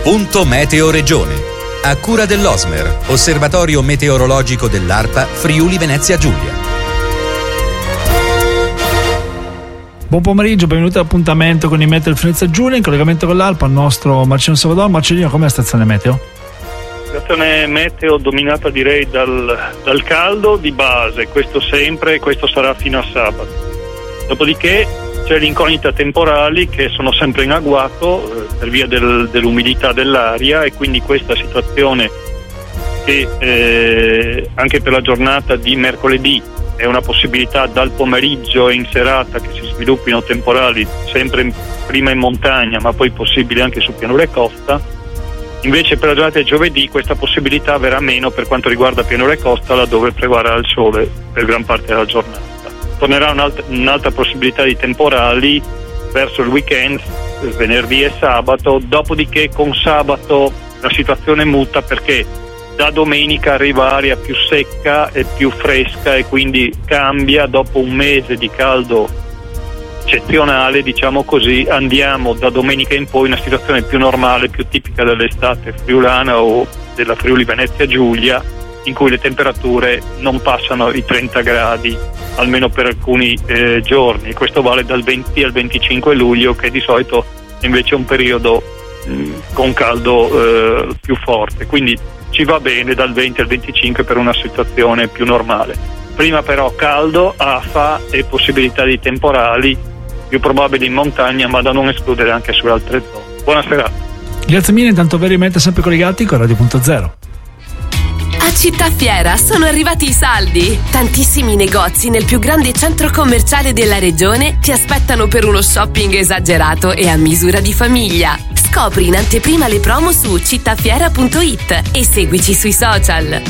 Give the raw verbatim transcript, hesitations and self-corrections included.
Punto Meteo Regione. A cura dell'Osmer, Osservatorio Meteorologico dell'ARPA Friuli Venezia Giulia. Buon pomeriggio, benvenuti all'appuntamento con i Meteo del Venezia Giulia, in collegamento con l'ARPA, il nostro Marcello Salvador. Marcellino, com'è la stazione meteo? Situazione meteo dominata direi dal, dal caldo di base, questo sempre, e questo sarà fino a sabato. Dopodiché c'è l'incognita temporali che sono sempre in agguato eh, per via del, dell'umidità dell'aria, e quindi questa situazione che eh, anche per la giornata di mercoledì è una possibilità dal pomeriggio e in serata che si sviluppino temporali sempre in, prima in montagna ma poi possibile anche su pianura e costa. Invece per la giornata di giovedì questa possibilità verrà meno per quanto riguarda pianura e costa, laddove prevarrà il sole per gran parte della giornata. Tornerà un'altra, un'altra possibilità di temporali verso il weekend, venerdì e sabato, dopodiché con sabato la situazione muta perché da domenica arriva aria più secca e più fresca e quindi cambia. Dopo un mese di caldo eccezionale, diciamo così, andiamo da domenica in poi in una situazione più normale, più tipica dell'estate friulana o della Friuli Venezia Giulia, in cui le temperature non passano i trenta gradi almeno per alcuni eh, giorni. Questo vale dal venti al venticinque luglio, che di solito invece è un periodo mh, con caldo eh, più forte, quindi ci va bene dal venti al venticinque per una situazione più normale. Prima però caldo, afa e possibilità di temporali più probabili in montagna, ma da non escludere anche su altre zone. Buonasera. Grazie mille, intanto veramente sempre collegati con Radio Punto Zero. A Città Fiera sono arrivati i saldi. Tantissimi negozi nel più grande centro commerciale della regione ti aspettano per uno shopping esagerato e a misura di famiglia. Scopri in anteprima le promo su cittafiera punto it e seguici sui social.